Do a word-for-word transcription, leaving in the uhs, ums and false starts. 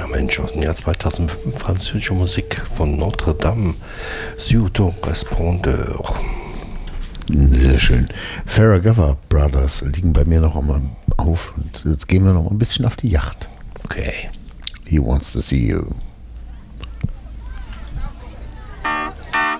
Mensch, aus dem Jahr zweitausendfünf, französische Musik von Notre Dame, Suto Respondeur. Sehr schön. Farragher Brothers liegen bei mir noch einmal auf und jetzt gehen wir noch ein bisschen auf die Yacht. Okay. He wants to see you.